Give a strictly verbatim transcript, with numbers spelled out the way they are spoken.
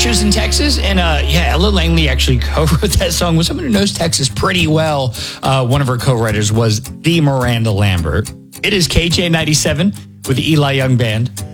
Pictures in Texas. And uh, yeah, Ella Langley actually co-wrote that song with someone who knows Texas pretty well. Uh, one of her co-writers was the Miranda Lambert. It is K J ninety-seven with the Eli Young Band.